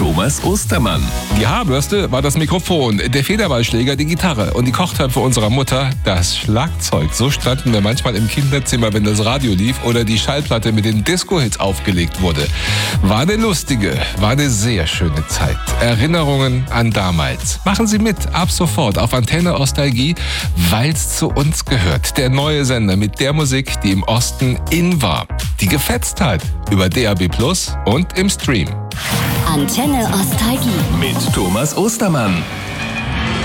Thomas Ostermann. Die Haarbürste war das Mikrofon, der Federballschläger die Gitarre und die Kochtöpfe unserer Mutter das Schlagzeug. So standen wir manchmal im Kinderzimmer, wenn das Radio lief oder die Schallplatte mit den Disco-Hits aufgelegt wurde. War eine lustige, war eine sehr schöne Zeit. Erinnerungen an damals. Machen Sie mit, ab sofort auf Antenne Ostalgie, weil's zu uns gehört. Der neue Sender mit der Musik, die im Osten in war. Die Gefetztheit über DAB+ und im Stream. Antenne Ostalgie Mit Thomas Ostermann.